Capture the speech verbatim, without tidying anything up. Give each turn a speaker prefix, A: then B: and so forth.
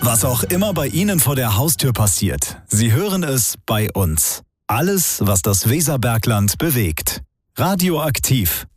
A: Was auch immer bei Ihnen vor der Haustür passiert, Sie hören es bei uns. Alles, was das Weserbergland bewegt. Radioaktiv.